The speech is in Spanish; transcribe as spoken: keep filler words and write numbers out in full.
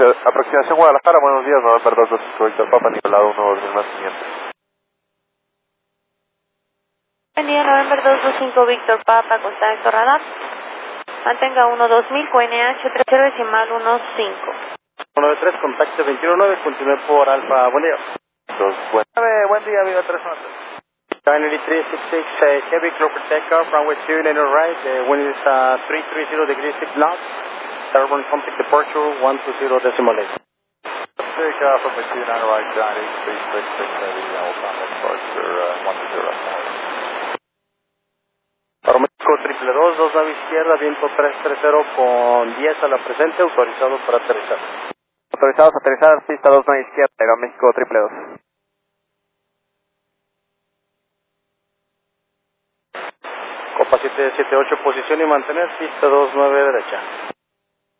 Aproximación Guadalajara, buenos días, November dos dos cinco Víctor Papa, Nicolado uno dos mil más quinientos. Buen día, November dos dos cinco Víctor Papa, contacto radar. Mantenga uno dos mil, Q N H tres decimal uno cinco. uno nueve tres, contacto veintiuno nueve, continúe por Alfa, buen día. Dos, buen, buen día, Viva tres nueve. Dynary three six six, uh, heavy cloud protector, runway two, lane right, uh, wind is uh, three three zero degrees six knots, Airborne complete departure, one two zero decimal eight. Take off from the two nine right, Dynary three six six, heavy, Alpha departure, uh, one two zero. Para México triple dos, dos nave izquierda, viento tres tres cero con diez a la presente, autorizado para aterrizar. Autorizados a aterrizar, pista dos nave izquierda, Aeroméxico triple dos. Copa siete siete ocho, posición y mantener, pista dos nueve derecha.